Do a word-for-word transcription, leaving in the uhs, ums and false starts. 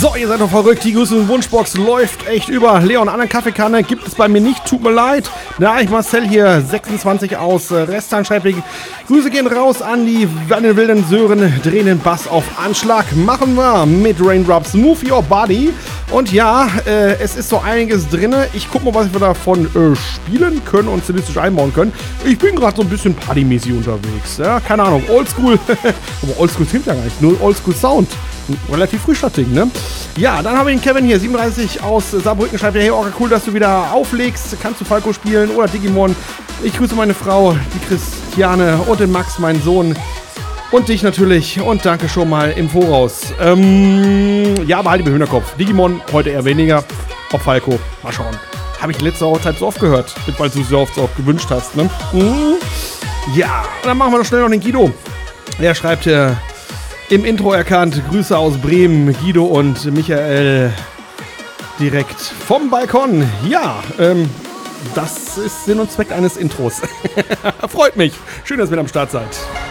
So, ihr seid doch verrückt. Die Grüße und Wunschbox läuft echt über. Leon, anderen Kaffeekanne gibt es bei mir nicht. Tut mir leid. Na, ich Marcel hier, sechsundzwanzig aus äh, Restheim schreibt, Grüße gehen raus an die, an den wilden Sören. Drehen den Bass auf Anschlag. Machen wir mit Raindrops. Move Your Body. Und ja, äh, es ist so einiges drin. Ich guck mal, was wir davon äh, spielen können und stilistisch einbauen können. Ich bin gerade so ein bisschen partymäßig unterwegs. Ja, keine Ahnung. Oldschool. Aber Oldschool stimmt ja gar nicht. Nur Oldschool Sound. Relativ Frühstart-Ding, ne? Ja, dann haben wir den Kevin hier, siebenunddreißig aus Saarbrücken, schreibt ja, hey, Orca, cool, dass du wieder auflegst. Kannst du Falco spielen oder Digimon? Ich grüße meine Frau, die Christiane und den Max, meinen Sohn. Und dich natürlich. Und danke schon mal im Voraus. Ähm, ja, behalte ich im Hinterkopf. Digimon heute eher weniger. Ob Falco, mal schauen. Habe ich letzte Zeit so oft gehört, weil du es so oft so oft gewünscht hast, ne? Mhm. Ja, und dann machen wir doch schnell noch den Guido. Er schreibt hier, im Intro erkannt, Grüße aus Bremen, Guido und Michael direkt vom Balkon. Ja, ähm, das ist Sinn und Zweck eines Intros. Freut mich. Schön, dass ihr mit am Start seid.